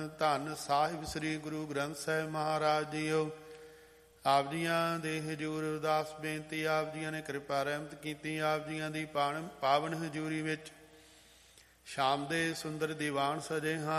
ਧੰਨ ਸਾਹਿਬ ਸ੍ਰੀ ਗੁਰੂ ਗ੍ਰੰਥ ਸਾਹਿਬ ਮਹਾਰਾਜ ਜੀਓ। ਆਪ ਜੀਆਂ ਦੇ ਹਜ਼ੂਰ ਅਰਦਾਸ ਬੇਨਤੀ, ਆਪ ਜੀਆਂ ਨੇ ਕਿਰਪਾ ਰਹਿਮਤ ਕੀਤੀ। ਆਪ ਜੀਆਂ ਦੀ ਪਾਵਨ ਹਜ਼ੂਰੀ ਵਿੱਚ ਸ਼ਾਮ ਦੇ ਸੁੰਦਰ ਦੀਵਾਨ ਸਜੇ ਹਨ।